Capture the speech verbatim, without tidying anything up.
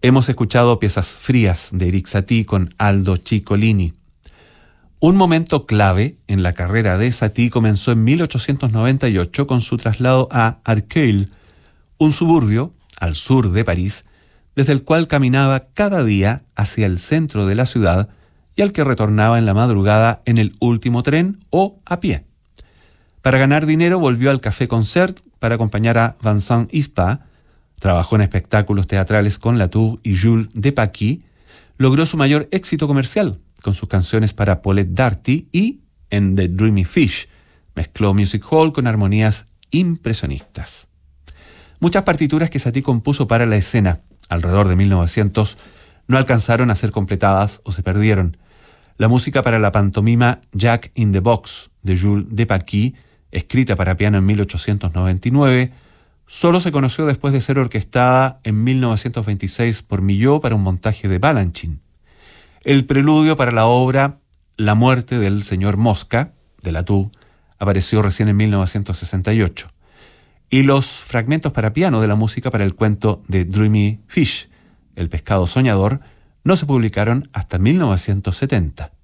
Hemos escuchado Piezas frías de Erik Satie con Aldo Ciccolini. Un momento clave en la carrera de Satie comenzó en mil ochocientos noventa y ocho con su traslado a Arcueil, un suburbio al sur de París, desde el cual caminaba cada día hacia el centro de la ciudad y al que retornaba en la madrugada en el último tren o a pie. Para ganar dinero volvió al Café Concert para acompañar a Vincent Ispa, trabajó en espectáculos teatrales con Latour y Jules Depaky, logró su mayor éxito comercial con sus canciones para Paulette Darty y en The Dreamy Fish mezcló music hall con armonías impresionistas. Muchas partituras que Satie compuso para la escena, alrededor de mil novecientos, no alcanzaron a ser completadas o se perdieron. La música para la pantomima Jack in the Box de Jules Depaky, escrita para piano en mil ochocientos noventa y nueve, solo se conoció después de ser orquestada en mil novecientos veintiséis por Milhaud para un montaje de Balanchine. El preludio para la obra La muerte del señor Mosca, de Latour, apareció recién en mil novecientos sesenta y ocho. Y los fragmentos para piano de la música para el cuento de Dreamy Fish, El pescado soñador, no se publicaron hasta mil novecientos setenta.